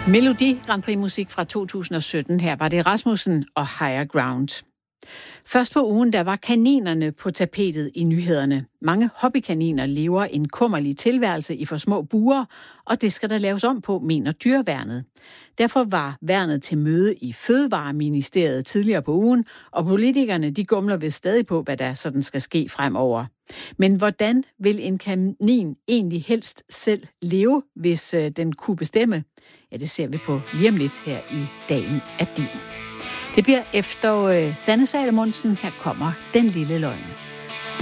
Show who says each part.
Speaker 1: Melodi Grand Prix musik fra 2017. Her var det Rasmussen og Higher Ground. Først på ugen, der var kaninerne på tapetet i nyhederne. Mange hobbykaniner lever en kummerlig tilværelse i for små bure, og det skal der laves om på, mener dyreværnet. Derfor var værnet til møde i Fødevareministeriet tidligere på ugen, og politikerne de gumler ved stadig på, hvad der sådan skal ske fremover. Men hvordan vil en kanin egentlig helst selv leve, hvis den kunne bestemme? Ja, det ser vi på lige om lidt her i Dagen er din. Det bliver efter Sanne Salomonsen. Her kommer Den lille løgn.